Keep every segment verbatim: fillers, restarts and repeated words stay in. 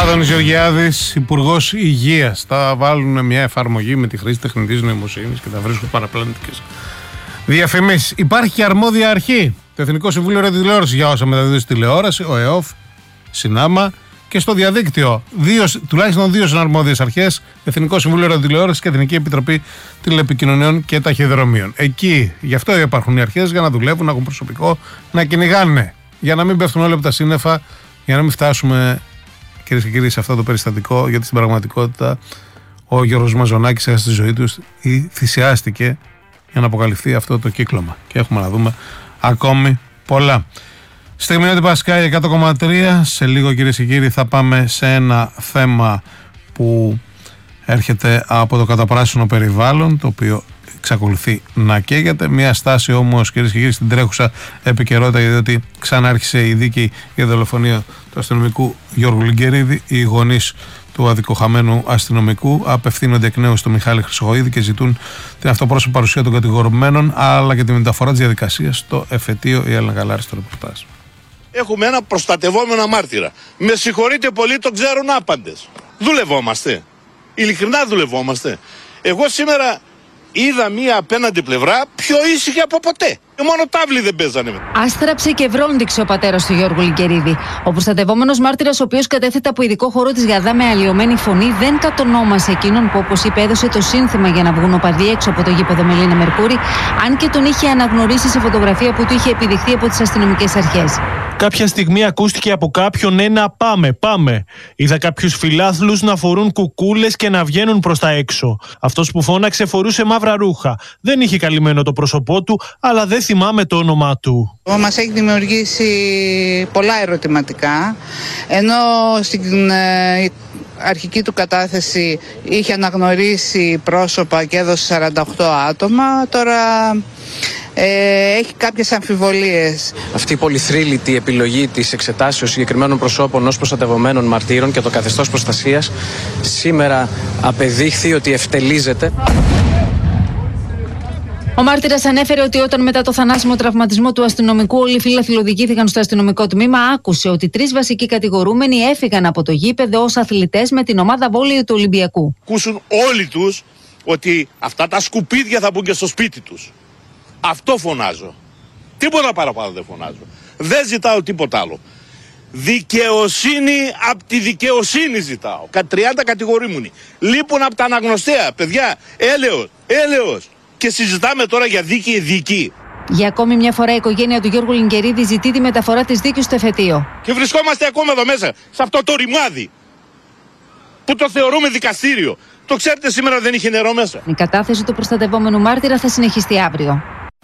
Άδωνης Γεωργιάδης, Υπουργός Υγείας. Θα βάλουν μια εφαρμογή με τη χρήση τεχνητής νοημοσύνης και θα βρίσκουν παραπλανητικές διαφημίσεις. Υπάρχει και αρμόδια αρχή. Το Εθνικό Συμβούλιο Ραδιοτηλεόρασης για όσα μεταδίδει στη τηλεόραση, ο ΕΟΦ, Συνάμα και στο διαδίκτυο. Δύο, τουλάχιστον δύο συναρμόδιες αρχές, Εθνικό Συμβούλιο Ραδιοτηλεόρασης και Εθνική Επιτροπή Τηλεπικοινωνιών και Ταχυδρομείων. Εκεί, γι' αυτό υπάρχουν οι αρχές, για να δουλεύουν, να έχουν προσωπικό, να κυνηγάνε. Για να μην πέφτουν όλα από τα σύννεφα, για να μην φτάσουμε, κυρίες και κύριοι, σε αυτό το περιστατικό, γιατί στην πραγματικότητα ο Γιώργος Μαζονάκης έχασε τη ζωή του ή θυσιάστηκε για να αποκαλυφθεί αυτό το κύκλωμα. Και έχουμε να δούμε ακόμη πολλά. Στιγμιότυπα Sky εκατό κόμμα τρία. Σε λίγο, κυρίες και κύριοι, θα πάμε σε ένα θέμα που έρχεται από το καταπράσινο περιβάλλον, το οποίο εξακολουθεί να καίγεται. Μια στάση όμως, κυρίες και κύριοι, στην τρέχουσα επικαιρότητα, διότι ξανάρχισε η δίκη για δολοφονία του αστυνομικού Γιώργου Λιγκερίδη. Οι γονείς του αδικοχαμένου αστυνομικού απευθύνονται εκ νέου στο Μιχάλη Χρυσοχοΐδη και ζητούν την αυτοπρόσωπη παρουσία των κατηγορουμένων, αλλά και τη μεταφορά της διαδικασίας στο εφετείο. Η Έλληνα Γαλάρη στο ρεπορτάζ. Έχουμε ένα προστατευόμενο μάρτυρα. Με συγχωρείτε πολύ, το ξέρουν άπαντες. Δουλευόμαστε. Ειλικρινά δουλευόμαστε. Εγώ σήμερα είδα μία απέναντι πλευρά πιο ήσυχη από ποτέ. Μόνο τάβλοι δεν παίζανε. Άστραψε και βρόντιξε ο πατέρας του Γιώργου Λιγκερίδη. Ο προστατευόμενος μάρτυρας, ο οποίος κατέθεται από ειδικό χώρο της ΓΑΔΑ με αλλοιωμένη φωνή, δεν κατονόμασε εκείνον που, όπως είπε, έδωσε το σύνθημα για να βγουν οπαδοί έξω από το γήπεδο Μελίνα Μερκούρη, αν και τον είχε αναγνωρίσει σε φωτογραφία που του είχε επιδειχθεί από τις αστυνομικές αρχές. Κάποια στιγμή ακούστηκε από κάποιον ένα «πάμε, πάμε». Είδα κάποιους φιλάθλους να φορούν κουκούλες και να βγαίνουν προς τα έξω. Αυτός που φώναξε φορούσε μαύρα ρούχα. Δεν είχε καλυμμένο το πρόσωπό του, αλλά δεν θυμάμαι το όνομά του. Μας έχει δημιουργήσει πολλά ερωτηματικά, ενώ στην ε, αρχική του κατάθεση είχε αναγνωρίσει πρόσωπα και έδωσε σαράντα οκτώ άτομα. Τώρα Ε, έχει κάποιες αμφιβολίες. Αυτή η πολυθρύλητη επιλογή της εξετάσεως συγκεκριμένων προσώπων ως προστατευομένων μαρτύρων και το καθεστώς προστασίας σήμερα απεδείχθη ότι ευτελίζεται. Ο μάρτυρας ανέφερε ότι όταν μετά το θανάσιμο τραυματισμό του αστυνομικού όλοι οι φίλαθλοι οδηγήθηκαν στο αστυνομικό τμήμα, άκουσε ότι τρεις βασικοί κατηγορούμενοι έφυγαν από το γήπεδο ως αθλητές με την ομάδα βόλεϊ του Ολυμπιακού. Ακούσουν όλοι τους ότι αυτά τα σκουπίδια θα μπουν και στο σπίτι τους. Αυτό φωνάζω. Τίποτα παραπάνω δεν φωνάζω. Δεν ζητάω τίποτα άλλο. Δικαιοσύνη από τη δικαιοσύνη ζητάω. τριάντα κατηγορούμενοι. Λείπουν από τα αναγνωστέα. Παιδιά, έλεος, έλεος. Και συζητάμε τώρα για δίκη δίκη. Για ακόμη μια φορά η οικογένεια του Γιώργου Λιγκερίδη ζητεί τη μεταφορά της δίκης στο εφετείο. Και βρισκόμαστε ακόμα εδώ μέσα, σε αυτό το ρημάδι, που το θεωρούμε δικαστήριο. Το ξέρετε, σήμερα δεν είχε νερό μέσα. Η κατάθεση του προστατευόμενου μάρτυρα θα συνεχιστεί αύριο.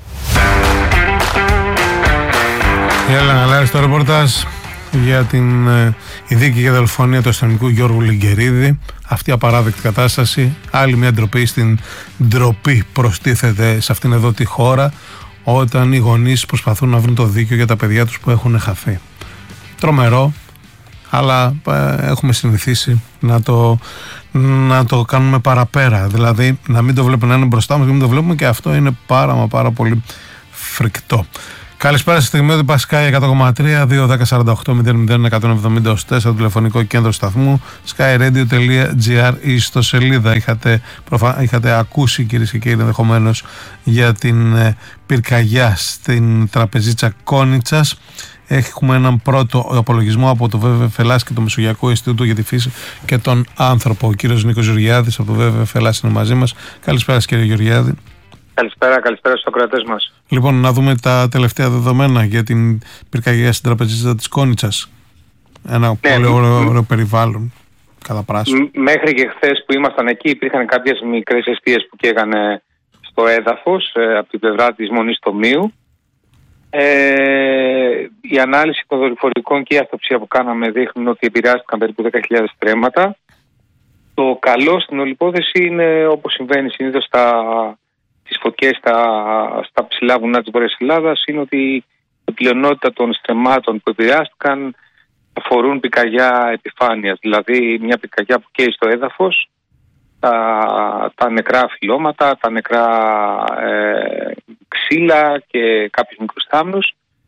Η Έλληνα Γαλάρη στο ρεπορτάζ για την ε, η δίκη για δολοφονία του αστυνομικού Γιώργου Λιγκερίδη. Αυτή η απαράδεκτη κατάσταση, άλλη μια ντροπή στην ντροπή προστίθεται σε αυτήν εδώ τη χώρα, όταν οι γονείς προσπαθούν να βρουν το δίκιο για τα παιδιά τους που έχουν χαθεί. Τρομερό, αλλά ε, έχουμε συνηθίσει να το, να το κάνουμε παραπέρα. Δηλαδή να μην το βλέπουμε να είναι μπροστά μας και μην το βλέπουμε, και αυτό είναι πάρα μα πάρα πολύ φρικτό. Καλησπέρα στη στιγμιότυπα Sky εκατό κόμμα τρία, δύο δέκα σαράντα οκτώ μηδέν μηδέν εκατόν εβδομήντα τέσσερα, το τηλεφωνικό κέντρο σταθμού, sky radio τελεία gr, η ιστοσελίδα. Είχατε, προφα... είχατε ακούσει, κυρίες και κύριοι, ενδεχομένως για την ε, πυρκαγιά στην τραπεζίτσα Κόνιτσας. Έχουμε έναν πρώτο απολογισμό από το ΒΒΕ Ελλάς και το Μεσογειακό Ινστιτούτο για τη Φύση και τον Άνθρωπο. Ο κύριος Νίκος Γεωργιάδης από το ΒΒΕ Ελλάς είναι μαζί μας. Καλησπέρα, κύριε Γεωργιάδη. Καλησπέρα, καλησπέρα στους ακροατές μας. Λοιπόν, να δούμε τα τελευταία δεδομένα για την πυρκαγιά στην τραπεζίτσα της Κόνιτσας. Ένα ναι, πολύ ωραίο, ωραίο περιβάλλον, κατά πράσινο. Μέχρι και χθες που ήμασταν εκεί υπήρχαν κάποιες μικρές αιστείες που καίγανε στο έδαφος ε, από την πλευρά της Μονής Τομείου. Ε, η ανάλυση των δορυφορικών και η αυτοψία που κάναμε δείχνουν ότι επηρεάστηκαν περίπου δέκα χιλιάδες στρέμματα. Το καλό στην όλη υπόθεση είναι, όπως συμβαίνει συνήθως στα... τις φωτιές στα, στα ψηλά βουνά της Βόρειας Ελλάδας, είναι ότι η πλειονότητα των στρεμμάτων που επηρεάστηκαν αφορούν πυρκαγιά επιφάνειας, δηλαδή μια πυρκαγιά που καίει στο έδαφος, τα, τα νεκρά φυλλώματα, τα νεκρά ε, ξύλα και κάποιους μικρούς θάμνους,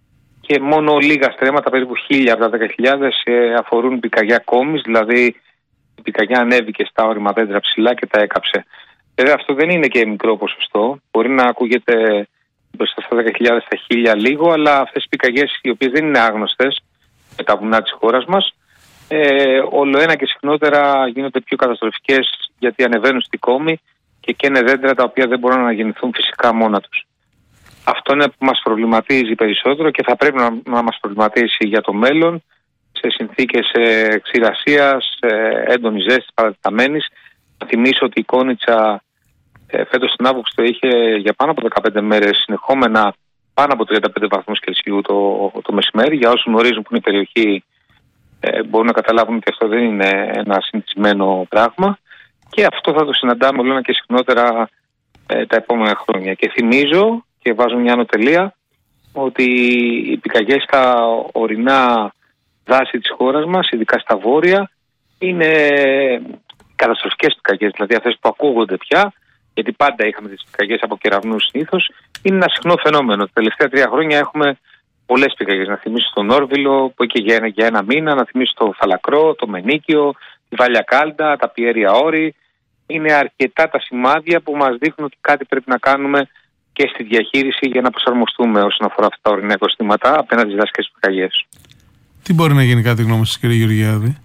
και μόνο λίγα στρέμματα, περίπου χίλια από τα δέκα χιλιάδες, αφορούν πυρκαγιά κόμης, δηλαδή η πυρκαγιά ανέβηκε στα όρημα δέντρα ψηλά και τα έκαψε. Βέβαια αυτό δεν είναι και μικρό ποσοστό, μπορεί να ακούγεται μπροστά στα δέκα χιλιάδες, στα χίλια λίγο, αλλά αυτές οι πυρκαγιές, οι οποίες δεν είναι άγνωστες με τα βουνά της χώρας μας, ε, όλο ένα και συχνότερα γίνονται πιο καταστροφικές, γιατί ανεβαίνουν στη κόμη και καίνε δέντρα τα οποία δεν μπορούν να αναγεννηθούν φυσικά μόνα τους. Αυτό είναι που μας προβληματίζει περισσότερο και θα πρέπει να, να μας προβληματίσει για το μέλλον, σε συνθήκες ε, ξηρασίας, ε, έντονης ζέστης, παρατεταμένης. Να θυμίσω ότι η Κόνιτσα ε, φέτος τον Αύγουστο είχε για πάνω από δεκαπέντε μέρες συνεχόμενα πάνω από τριάντα πέντε βαθμούς Κελσίου το, το μεσημέρι. Για όσους γνωρίζουν που είναι η περιοχή, ε, μπορούν να καταλάβουν ότι αυτό δεν είναι ένα συνηθισμένο πράγμα, και αυτό θα το συναντάμε όλο ένα και συχνότερα ε, τα επόμενα χρόνια. Και θυμίζω και βάζω μια ανωτελεία ότι οι πυρκαγιές στα ορεινά δάση της χώρας μας, ειδικά στα βόρεια, είναι καταστροφικές πυρκαγιές, δηλαδή αυτές που ακούγονται πια, γιατί πάντα είχαμε τις πυρκαγιές από κεραυνούς συνήθως, είναι ένα συχνό φαινόμενο. Τα τελευταία τρία χρόνια έχουμε πολλές πυρκαγιές. Να θυμίσω τον Όρβιλο που είχε για ένα, για ένα μήνα, να θυμίσω το Φαλακρό, το Μενίκιο, τη Βάλια Κάλντα, τα Πιέρια Όρη. Είναι αρκετά τα σημάδια που μας δείχνουν ότι κάτι πρέπει να κάνουμε και στη διαχείριση για να προσαρμοστούμε όσον αφορά αυτά τα ορεινά οικοσυστήματα απέναντι στις δασικές πυρκαγιές. Τι μπορεί να γίνει, κάτι γνώμη σας, κύριε Γεωργιάδη?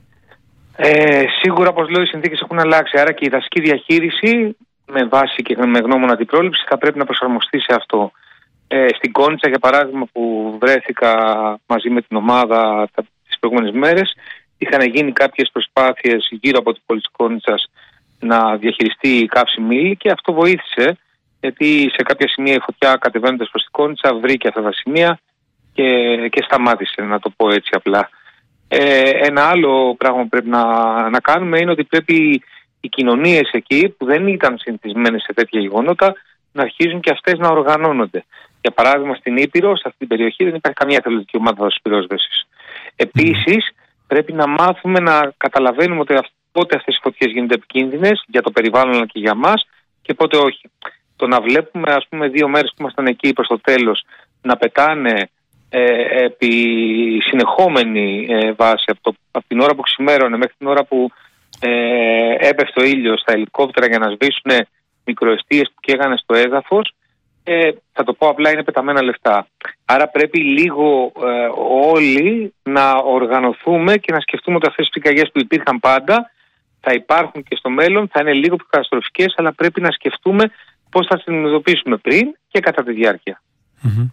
Ε, σίγουρα, όπως λέω, οι συνθήκες έχουν αλλάξει. Άρα και η δασική διαχείριση, με βάση και με γνώμονα την πρόληψη, θα πρέπει να προσαρμοστεί σε αυτό. Ε, στην Κόνιτσα, για παράδειγμα, που βρέθηκα μαζί με την ομάδα τις προηγούμενες μέρες, είχαν γίνει κάποιες προσπάθειες γύρω από την πόλη της Κόνιτσας να διαχειριστεί η καύσιμη ύλη, και αυτό βοήθησε, γιατί σε κάποια σημεία η φωτιά, κατεβαίνοντας προς την Κόνιτσα, βρήκε αυτά τα σημεία και, και σταμάτησε, να το πω έτσι απλά. Ε, ένα άλλο πράγμα που πρέπει να, να κάνουμε είναι ότι πρέπει οι κοινωνίες εκεί που δεν ήταν συνηθισμένες σε τέτοια γεγονότα να αρχίζουν και αυτές να οργανώνονται. Για παράδειγμα, στην Ήπειρο, σε αυτή την περιοχή, δεν υπάρχει καμία εθελοντική ομάδα δασοπυρόσβεσης. Επίσης, πρέπει να μάθουμε να καταλαβαίνουμε ότι πότε αυτές οι φωτιές γίνονται επικίνδυνες για το περιβάλλον αλλά και για μας και πότε όχι. Το να βλέπουμε, ας πούμε, δύο μέρες που ήμασταν εκεί προς το τέλος να πετάνε ε, επί συνεχόμενη ε, βάση από, το, από την ώρα που ξημέρωνε μέχρι την ώρα που ε, έπεφτε ο ήλιος στα ελικόπτερα για να σβήσουν μικροεστίες που καίγανε στο έδαφος, ε, θα το πω απλά, είναι πεταμένα λεφτά. Άρα πρέπει λίγο ε, όλοι να οργανωθούμε και να σκεφτούμε ότι αυτές τις πυρκαγιές που υπήρχαν πάντα θα υπάρχουν και στο μέλλον, θα είναι λίγο πιο καταστροφικές, αλλά πρέπει να σκεφτούμε πώς θα τις αντιμετωπίσουμε πριν και κατά τη διάρκεια. Mm-hmm.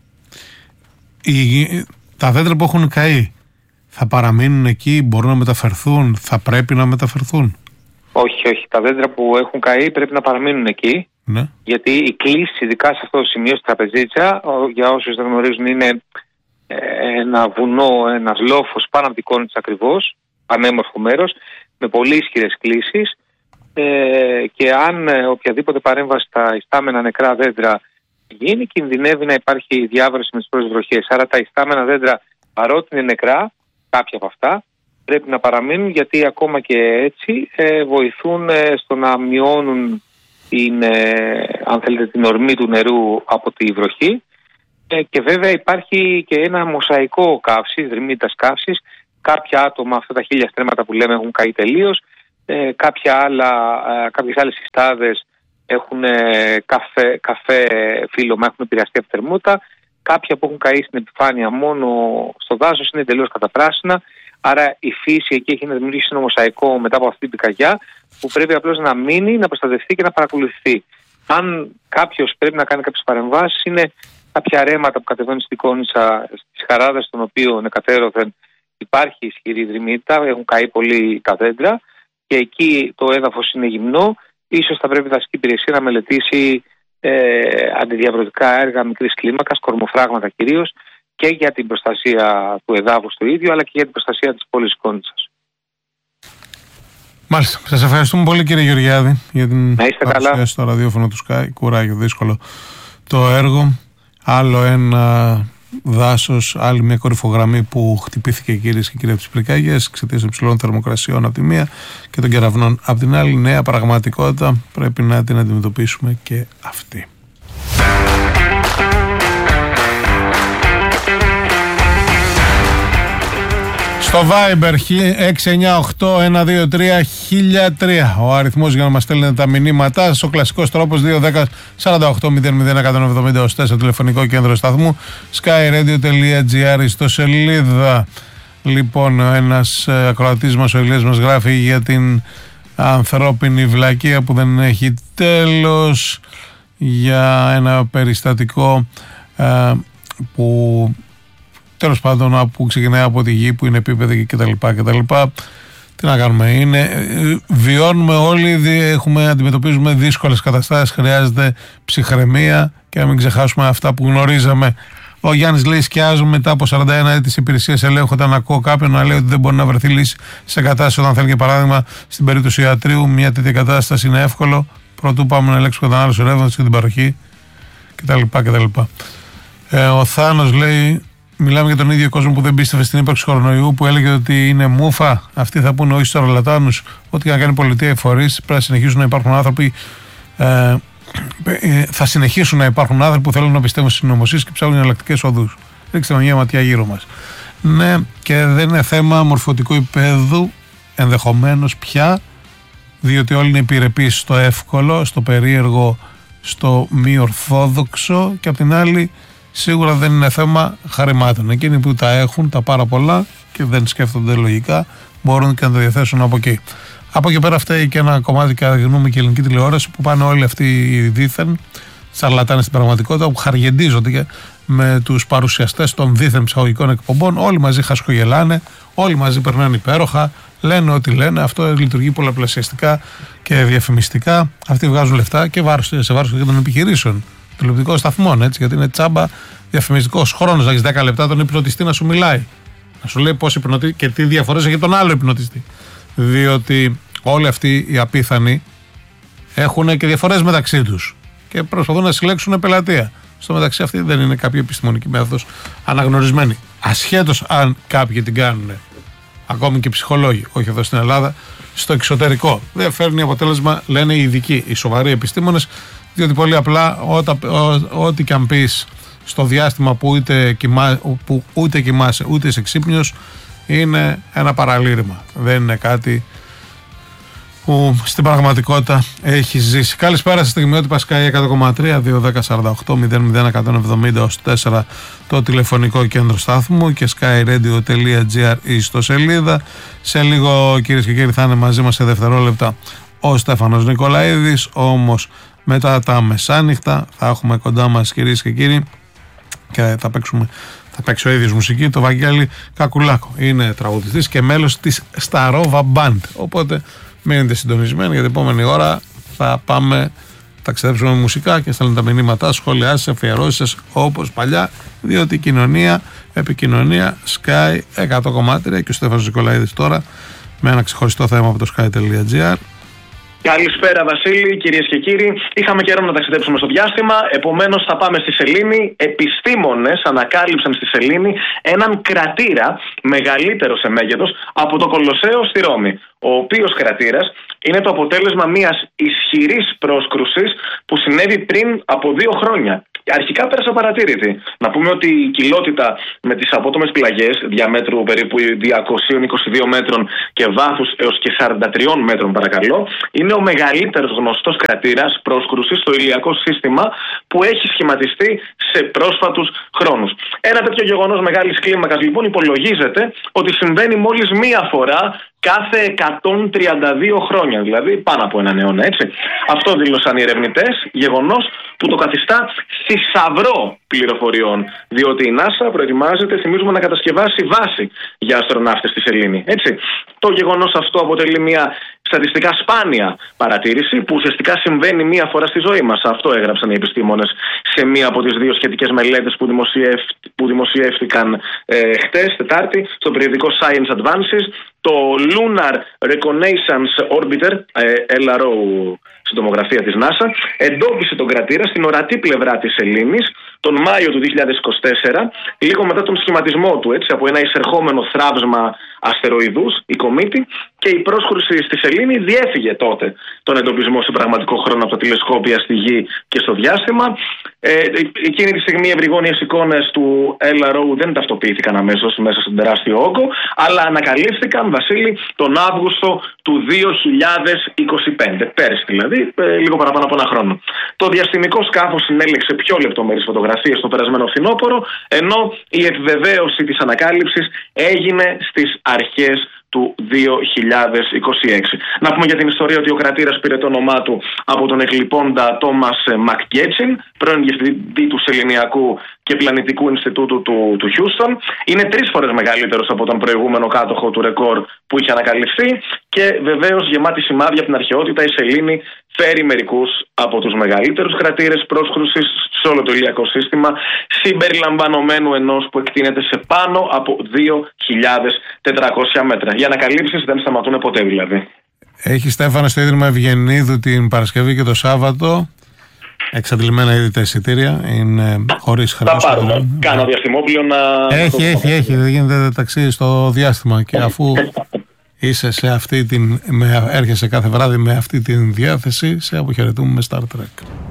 Οι, τα δέντρα που έχουν καεί θα παραμείνουν εκεί, μπορούν να μεταφερθούν, θα πρέπει να μεταφερθούν? Όχι, όχι. Τα δέντρα που έχουν καεί πρέπει να παραμείνουν εκεί. Ναι. Γιατί η κλίση, ειδικά σε αυτό το σημείο, στη Τραπεζίτσα, για όσους δεν γνωρίζουν, είναι ένα βουνό, ένας λόφος πάνω από την Κόνιτσα ακριβώς, πανέμορφο μέρος, με πολύ ισχυρές κλίσεις. Ε, και αν οποιαδήποτε παρέμβαση στα ιστάμενα νεκρά δέντρα γίνει, κινδυνεύει να υπάρχει διάβρωση με τις πρώτες βροχές. Άρα τα ιστάμενα δέντρα, παρότι είναι νεκρά, κάποια από αυτά, πρέπει να παραμείνουν, γιατί ακόμα και έτσι ε, βοηθούν ε, στο να μειώνουν την, ε, αν θέλετε, την ορμή του νερού από τη βροχή. Ε, και βέβαια υπάρχει και ένα μοσαϊκό καύσης, δρυμύτητας καύσης. Κάποια άτομα, αυτά τα χίλια στρέμματα που λέμε, έχουν καεί τελείως. Ε, κάποια άλλα, ε, κάποιες άλλες συστάδες έχουν ε, καφέ, καφέ φύλλωμα, έχουν επηρεαστεί από θερμότητα. Κάποια που έχουν καεί στην επιφάνεια μόνο στο δάσος είναι τελείως καταπράσινα. Άρα η φύση εκεί έχει να δημιουργήσει ένα μοσαϊκό μετά από αυτή την πυρκαγιά που πρέπει απλώς να μείνει, να προστατευτεί και να παρακολουθηθεί. Αν κάποιος πρέπει να κάνει κάποιες παρεμβάσεις, είναι κάποια ρέματα που κατεβαίνουν στην Κόνιτσα, στις χαράδες των οποίων εκατέρωθεν υπάρχει ισχυρή δρυμύτητα, έχουν καεί πολύ τα δέντρα και εκεί το έδαφος είναι γυμνό. Ίσως θα πρέπει η δασική υπηρεσία να μελετήσει ε, αντιδιαβρωτικά έργα μικρής κλίμακας, κορμοφράγματα κυρίως, και για την προστασία του εδάφους του ίδιου, αλλά και για την προστασία της πόλης Κόνιτσας. Μάλιστα. Σας ευχαριστούμε πολύ, κύριε Γεωργιάδη, για την παρουσία στο ραδιόφωνο του Sky. Κουράγιο, δύσκολο το έργο. Άλλο ένα δάσος, άλλη μια κορυφογραμμή που χτυπήθηκε, κυρίες και κύριοι, από τις πυρκαγιές εξαιτίας υψηλών θερμοκρασιών από τη μία και των κεραυνών από την άλλη. Νέα πραγματικότητα, πρέπει να την αντιμετωπίσουμε και αυτή. Στο Viber έξι εννιά οκτώ ένα δύο τρία χίλια τρία ο αριθμός για να μας στέλνετε τα μηνύματά. Ο κλασικός τρόπος δύο ένα μηδέν σαράντα οκτώ μηδέν μηδέν εκατόν εβδομήντα τέσσερα τηλεφωνικό κέντρο σταθμού skyradio.gr στο σελίδα. Λοιπόν, ένας ακροατής μας, ο Ηλίας μας γράφει για την ανθρώπινη βλακεία που δεν έχει τέλος, για ένα περιστατικό ε, που τέλος πάντων που ξεκινάει από τη γη που είναι επίπεδη κτλ. κτλ. Τι να κάνουμε, είναι, βιώνουμε όλοι, έχουμε, αντιμετωπίζουμε δύσκολες καταστάσεις, χρειάζεται ψυχραιμία και να μην ξεχάσουμε αυτά που γνωρίζαμε. Ο Γιάννης λέει: σκιάζω μετά από σαράντα ένα έτη της υπηρεσίας ελέγχου όταν ακούω κάποιον να λέει ότι δεν μπορεί να βρεθεί λύση σε κατάσταση όταν θέλει, για παράδειγμα, στην περίπτωση ιατρίου. Μια τέτοια κατάσταση είναι εύκολο. Πρωτού πάμε να ελέγξουμε κατανάλωση ρεύματος και την παροχή κτλ. κτλ. Ε, ο Θάνος λέει: μιλάμε για τον ίδιο κόσμο που δεν πίστευε στην ύπαρξη κορονοϊού, που έλεγε ότι είναι μούφα. Αυτοί θα πούνε όχι στους αρλατάνους. Ό,τι και να κάνει η πολιτεία, οι φορείς πρέπει να συνεχίσουν να υπάρχουν άνθρωποι. Ε, θα συνεχίσουν να υπάρχουν άνθρωποι που θέλουν να πιστεύουν στις συνωμοσίες και ψάχνουν εναλλακτικές οδούς. Ρίξτε μια ματιά γύρω μας. Ναι, και δεν είναι θέμα μορφωτικού επίπεδου, ενδεχομένως πια, διότι όλοι είναι επιρρεπείς στο εύκολο, στο περίεργο, στο μη ορθόδοξο, και απ' την άλλη σίγουρα δεν είναι θέμα χρημάτων. Εκείνοι που τα έχουν, τα πάρα πολλά και δεν σκέφτονται λογικά, μπορούν και να τα διαθέσουν από εκεί. Από εκεί πέρα φταίει και ένα κομμάτι, και αγνοούμε και η ελληνική τηλεόραση, που πάνε όλοι αυτοί οι δίθεν σαρλατάνες στην πραγματικότητα, που χαργεντίζονται και με τους παρουσιαστές των δίθεν ψυχολογικών εκπομπών. Όλοι μαζί χασκογελάνε, όλοι μαζί περνάνε υπέροχα, λένε ό,τι λένε. Αυτό λειτουργεί πολλαπλασιαστικά και διαφημιστικά. Αυτοί βγάζουν λεφτά και βάρος, σε βάρος και των επιχειρήσεων, τηλεοπτικών σταθμών, έτσι, γιατί είναι τσάμπα διαφημιστικός χρόνος. Να έχεις δέκα λεπτά τον υπνοτιστή να σου μιλάει, να σου λέει πώς υπνοτεί και τι διαφορές έχει τον άλλο υπνοτιστή. Διότι όλοι αυτοί οι απίθανοι έχουν και διαφορές μεταξύ τους και προσπαθούν να συλλέξουν πελατεία. Στο μεταξύ, αυτή δεν είναι κάποια επιστημονική μέθοδος αναγνωρισμένη. Ασχέτως αν κάποιοι την κάνουν, ακόμη και ψυχολόγοι, όχι εδώ στην Ελλάδα, στο εξωτερικό. Δεν φέρνει αποτέλεσμα, λένε οι ειδικοί, οι σοβαροί επιστήμονες, διότι πολύ απλά ό,τι και αν πεις στο διάστημα που ούτε, κοιμά, που ούτε κοιμάσαι ούτε είσαι ξύπνιος, είναι ένα παραλήρημα. Δεν είναι κάτι που στην πραγματικότητα έχει ζήσει. Καλησπέρα στα στιγμιότυπα Sky εκατό κόμμα τρία, δύο ένα μηδέν σαράντα οκτώ μηδέν μηδέν εκατόν εβδομήντα τέσσερα το τηλεφωνικό κέντρο στάθμου και skyradio.gr η ιστοσελίδα. Σε λίγο, κυρίες και κύριοι, θα είναι μαζί μας σε δευτερόλεπτα ο Στέφανος Νικολαίδης, όμως μετά τα μεσάνυχτα θα έχουμε κοντά μας, κυρίες και κύριοι, και θα παίξουμε θα παίξει ο ίδιος μουσική, το Βαγγέλη Κακουλάκο. Είναι τραγουδιστής και μέλος της Starova Band. Οπότε μείνετε συντονισμένοι, για την επόμενη ώρα θα πάμε, ταξιδέψουμε μουσικά και στέλνουν τα μηνύματά, σχόλιά σας, αφιερώσεις σας όπως παλιά, διότι η κοινωνία, επικοινωνία Sky εκατό κόμμα τρία και ο Στέφανος Νικολαίδης τώρα με ένα ξεχωριστό θέμα από το sky.gr. Καλησπέρα Βασίλη, κυρίες και κύριοι. Είχαμε καιρό να ταξιδέψουμε στο διάστημα, επομένως θα πάμε στη Σελήνη. Επιστήμονες ανακάλυψαν στη Σελήνη έναν κρατήρα μεγαλύτερο σε μέγεθος από το Κολοσσέο στη Ρώμη. Ο οποίος κρατήρας είναι το αποτέλεσμα μιας ισχυρής πρόσκρουσης που συνέβη πριν από δύο χρόνια. Αρχικά πέρασε απαρατήρητη. Να πούμε ότι η κοιλότητα με τις απότομες πλαγιές διαμέτρου περίπου διακόσια είκοσι δύο μέτρων και βάθους έως και σαράντα τρία μέτρων, παρακαλώ, είναι ο μεγαλύτερος γνωστός κρατήρας πρόσκρουσης στο ηλιακό σύστημα που έχει σχηματιστεί σε πρόσφατους χρόνους. Ένα τέτοιο γεγονός μεγάλης κλίμακας λοιπόν υπολογίζεται ότι συμβαίνει μόλις μία φορά κάθε εκατόν τριάντα δύο χρόνια, δηλαδή πάνω από έναν αιώνα, έτσι. Αυτό δήλωσαν οι ερευνητές, γεγονός που το καθιστά θησαυρό πληροφοριών, διότι η NASA προετοιμάζεται, θυμίζουμε, να κατασκευάσει βάση για αστροναύτες στη Σελήνη, έτσι. Το γεγονός αυτό αποτελεί μια στατιστικά σπάνια παρατήρηση που ουσιαστικά συμβαίνει μία φορά στη ζωή μας. Αυτό έγραψαν οι επιστήμονες σε μία από τις δύο σχετικές μελέτες που, δημοσιευ... που δημοσιεύτηκαν ε, χτες, Τετάρτη, στο περιοδικό Science Advances. Το Lunar Reconnaissance Orbiter, ε, ελ αρ ο στην τομογραφία της NASA, εντόπισε τον κρατήρα στην ορατή πλευρά της σελήνης τον Μάιο του δύο χιλιάδες είκοσι τέσσερα, λίγο μετά τον σχηματισμό του, έτσι, από ένα εισερχόμενο θράψμα αστεροειδούς, η κομήτη, και η πρόσχουρση στη σελήνη διέφυγε τότε τον εντοπισμό σε πραγματικό χρόνο από τα τηλεσκόπια στη Γη και στο διάστημα. Ε, εκείνη τη στιγμή οι ευρυγόνιες εικόνες του L R O δεν ταυτοποιήθηκαν αμέσως μέσα στον τεράστιο όγκο, αλλά ανακαλύφθηκαν, Βασίλη, τον Αύγουστο του δύο χιλιάδες είκοσι πέντε, πέρυσι δηλαδή, ε, λίγο παραπάνω από ένα χρόνο. Το διαστημικό σκάφος συνέλεξε πιο λεπτομερείς φωτογραφίες το περασμένο φθινόπωρο, ενώ η επιβεβαίωση της ανακάλυψης έγινε στις αρχές του δύο χιλιάδες είκοσι έξι. Να πούμε για την ιστορία ότι ο κρατήρας πήρε το όνομά του από τον εκλειπώντα Τόμας Μακγκέτσιν, πρώην διευθυντή του Σεληνιακού και Πλανητικού Ινστιτούτου του, του Χιούστον. Είναι τρεις φορές μεγαλύτερος από τον προηγούμενο κάτοχο του ρεκόρ που είχε ανακαλυφθεί και βεβαίως γεμάτη σημάδια από την αρχαιότητα, η σελήνη φέρει μερικούς από τους μεγαλύτερους κρατήρες πρόσχρουσης σε όλο το ηλιακό σύστημα, συμπεριλαμβανομένου ενός που εκτείνεται σε πάνω από δύο χιλιάδες τετρακόσια μέτρα. Οι ανακαλύψεις δεν σταματούν ποτέ δηλαδή. Έχει, Στέφανε, στο Ίδρυμα Ευγενίδου την Παρασκευή και το Σάββατο. Εξαντλημένα ήδη τα εισιτήρια. Είναι χωρίς χρέος. Θα πάρουμε. Κάνα διαστημόπλιο να. Έχει, έχει, έχει. Δεν γίνεται ταξίδι στο διάστημα. Και αφού είσαι σε αυτή την. Με, έρχεσαι κάθε βράδυ με αυτή την διάθεση, σε αποχαιρετούμε με Star Trek.